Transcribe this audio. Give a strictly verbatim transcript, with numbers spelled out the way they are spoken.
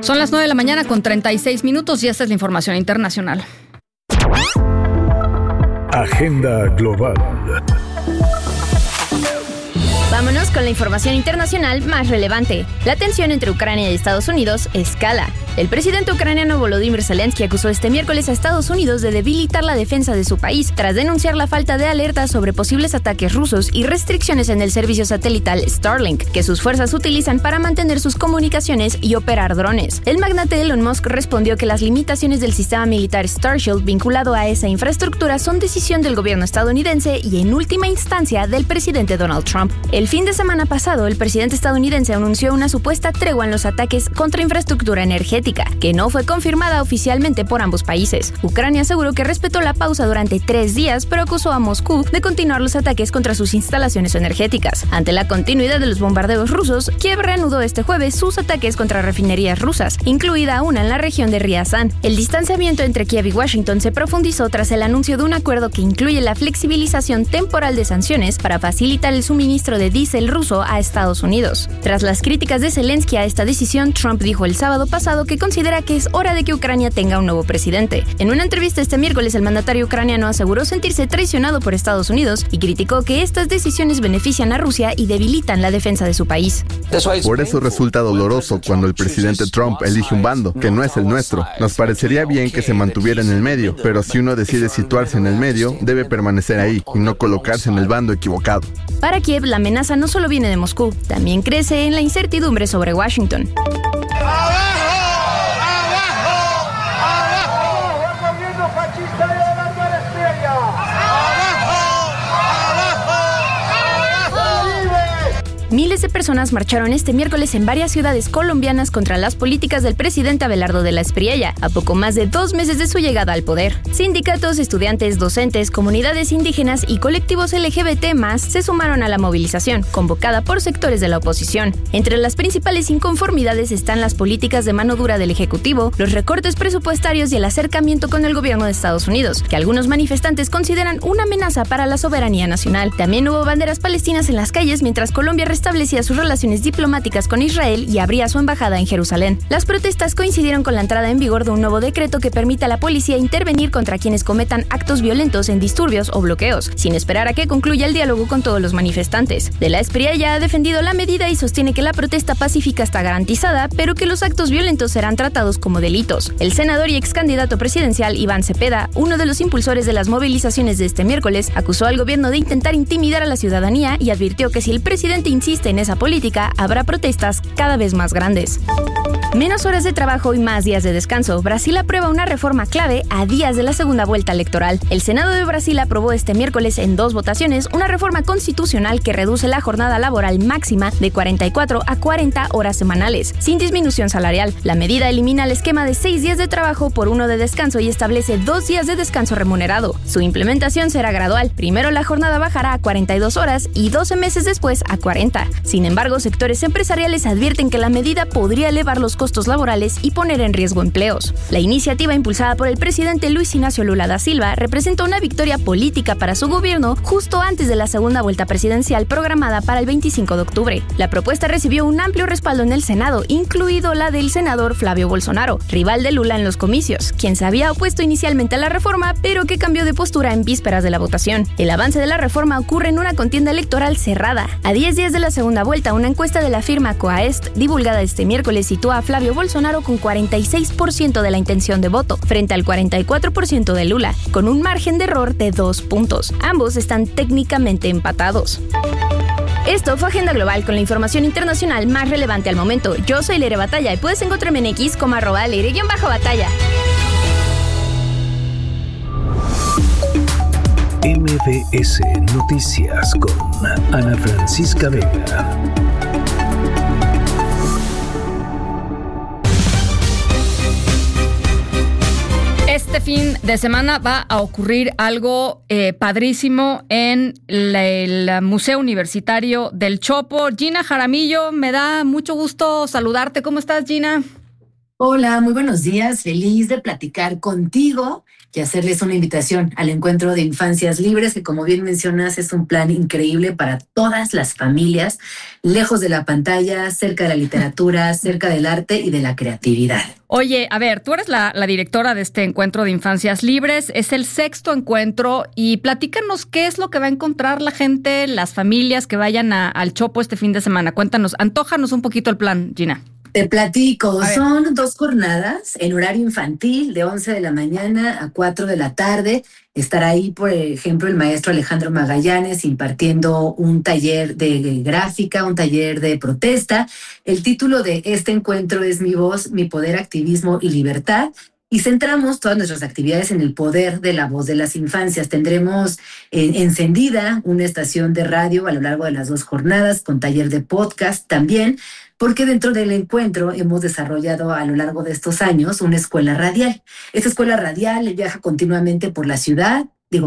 Son las nueve de la mañana con treinta y seis minutos y esta es la información internacional. Agenda Global. Vámonos con la información internacional más relevante. La tensión entre Ucrania y Estados Unidos escala. El presidente ucraniano Volodymyr Zelensky acusó este miércoles a Estados Unidos de debilitar la defensa de su país tras denunciar la falta de alerta sobre posibles ataques rusos y restricciones en el servicio satelital Starlink, que sus fuerzas utilizan para mantener sus comunicaciones y operar drones. El magnate Elon Musk respondió que las limitaciones del sistema militar Starshield vinculado a esa infraestructura son decisión del gobierno estadounidense y en última instancia del presidente Donald Trump. El fin de semana pasado, el presidente estadounidense anunció una supuesta tregua en los ataques contra infraestructura energética, que no fue confirmada oficialmente por ambos países. Ucrania aseguró que respetó la pausa durante tres días, pero acusó a Moscú de continuar los ataques contra sus instalaciones energéticas. Ante la continuidad de los bombardeos rusos, Kiev reanudó este jueves sus ataques contra refinerías rusas, incluida una en la región de Ryazán. El distanciamiento entre Kiev y Washington se profundizó tras el anuncio de un acuerdo que incluye la flexibilización temporal de sanciones para facilitar el suministro de diésel ruso a Estados Unidos. Tras las críticas de Zelensky a esta decisión, Trump dijo el sábado pasado que considera que es hora de que Ucrania tenga un nuevo presidente. En una entrevista este miércoles, el mandatario ucraniano aseguró sentirse traicionado por Estados Unidos y criticó que estas decisiones benefician a Rusia y debilitan la defensa de su país. Por eso resulta doloroso cuando el presidente Trump elige un bando, que no es el nuestro. Nos parecería bien que se mantuviera en el medio, pero si uno decide situarse en el medio, debe permanecer ahí y no colocarse en el bando equivocado. Para Kiev, la amenaza no solo viene de Moscú, también crece en la incertidumbre sobre Washington. Miles de personas marcharon este miércoles en varias ciudades colombianas contra las políticas del presidente Abelardo de la Espriella, a poco más de dos meses de su llegada al poder. Sindicatos, estudiantes, docentes, comunidades indígenas y colectivos L G B T más se sumaron a la movilización, convocada por sectores de la oposición. Entre las principales inconformidades están las políticas de mano dura del Ejecutivo, los recortes presupuestarios y el acercamiento con el gobierno de Estados Unidos, que algunos manifestantes consideran una amenaza para la soberanía nacional. También hubo banderas palestinas en las calles mientras Colombia establecía sus relaciones diplomáticas con Israel y abría su embajada en Jerusalén. Las protestas coincidieron con la entrada en vigor de un nuevo decreto que permite a la policía intervenir contra quienes cometan actos violentos en disturbios o bloqueos, sin esperar a que concluya el diálogo con todos los manifestantes. De la Espriella ha defendido la medida y sostiene que la protesta pacífica está garantizada, pero que los actos violentos serán tratados como delitos. El senador y ex candidato presidencial Iván Cepeda, uno de los impulsores de las movilizaciones de este miércoles, acusó al gobierno de intentar intimidar a la ciudadanía y advirtió que si el presidente insiste en esa política, habrá protestas cada vez más grandes. Menos horas de trabajo y más días de descanso. Brasil aprueba una reforma clave a días de la segunda vuelta electoral. El Senado de Brasil aprobó este miércoles en dos votaciones una reforma constitucional que reduce la jornada laboral máxima de cuarenta y cuatro a cuarenta horas semanales, sin disminución salarial. La medida elimina el esquema de seis días de trabajo por uno de descanso y establece dos días de descanso remunerado. Su implementación será gradual. Primero la jornada bajará a cuarenta y dos horas y doce meses después a cuarenta. Sin embargo, sectores empresariales advierten que la medida podría elevar los costos laborales y poner en riesgo empleos. La iniciativa impulsada por el presidente Luis Ignacio Lula da Silva representa una victoria política para su gobierno justo antes de la segunda vuelta presidencial programada para el veinticinco de octubre. La propuesta recibió un amplio respaldo en el Senado, incluido la del senador Flavio Bolsonaro, rival de Lula en los comicios, quien se había opuesto inicialmente a la reforma, pero que cambió de postura en vísperas de la votación. El avance de la reforma ocurre en una contienda electoral cerrada. A diez días de la segunda vuelta, una encuesta de la firma Coaest, divulgada este miércoles, sitúa a Flavio Bolsonaro con cuarenta y seis por ciento de la intención de voto, frente al cuarenta y cuatro por ciento de Lula, con un margen de error de dos puntos. Ambos están técnicamente empatados. Esto fue Agenda Global con la información internacional más relevante al momento. Yo soy Leire Batalla y puedes encontrarme en X como arroba Leire-Batalla. M B S Noticias con Ana Francisca Vega. Este fin de semana va a ocurrir algo eh, padrísimo en la, el Museo Universitario del Chopo. Gina Jaramillo, me da mucho gusto saludarte. ¿Cómo estás, Gina? Hola, muy buenos días. Feliz de platicar contigo y hacerles una invitación al encuentro de Infancias Libres, que como bien mencionas es un plan increíble para todas las familias, lejos de la pantalla, cerca de la literatura, cerca del arte y de la creatividad. Oye, a ver, tú eres la, la directora de este encuentro de Infancias Libres, es el sexto encuentro y platícanos qué es lo que va a encontrar la gente, las familias que vayan a, al Chopo este fin de semana. Cuéntanos, antójanos un poquito el plan, Gina. Te platico, son dos jornadas en horario infantil de once de la mañana a cuatro de la tarde. Estará ahí, por ejemplo, el maestro Alejandro Magallanes impartiendo un taller de gráfica, un taller de protesta. El título de este encuentro es Mi voz, mi poder, activismo y libertad. Y centramos todas nuestras actividades en el poder de la voz de las infancias. Tendremos eh, encendida una estación de radio a lo largo de las dos jornadas, con taller de podcast también, porque dentro del encuentro hemos desarrollado a lo largo de estos años una escuela radial. Esta escuela radial viaja continuamente por la ciudad,